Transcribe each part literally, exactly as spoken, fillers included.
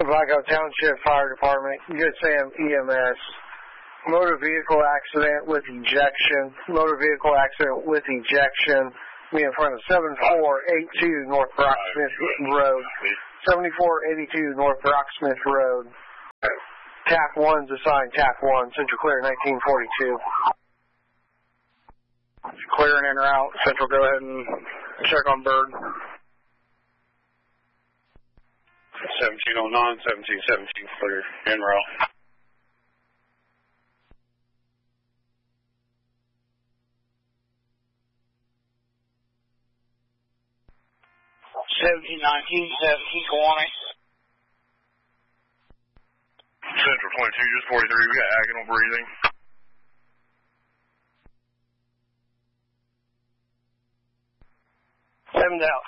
Vigo Township Fire Department, Good Sam E M S. Motor vehicle accident with ejection. Motor vehicle accident with ejection. Me in front of seventy-four eighty-two North Brocksmith Road. seventy-four eighty-two North Brocksmith Road. T A C one's assigned T A C one, Central Clear nineteen forty-two. Clear and in or out. Central, go ahead and check on Bird. seventeen oh nine, seventeen seventeen, clear, en route. seventeen nineteen, seventeen twenty. Central twenty-two, just forty-three, we got agonal breathing. Seven out.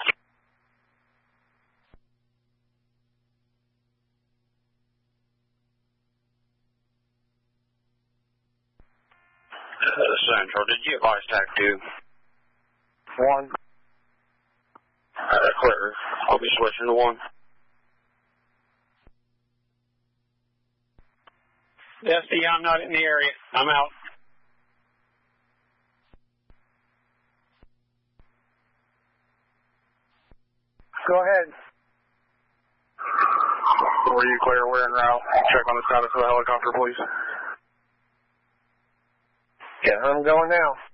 Uh, Central, did you advise T A C two? One. Uh, clear. I'll be switching to one. S D, I'm not in the area. I'm out. Go ahead. Were you clear? We're en route. Check on the status of the helicopter, please. Yeah, I'm going now.